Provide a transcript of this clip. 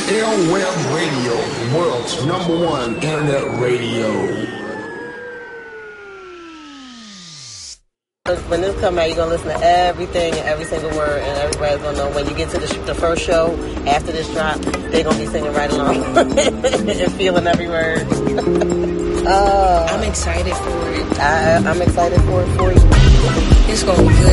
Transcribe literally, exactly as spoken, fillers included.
Airweb Radio, the world's number one internet radio. When this come out, you're going to listen to everything and every single word, and everybody's going to know when you get to the, sh- the first show, after this drop, they're going to be singing right along and feeling every word. uh, I'm excited for it. I, I'm excited for it for you. It's going to be good.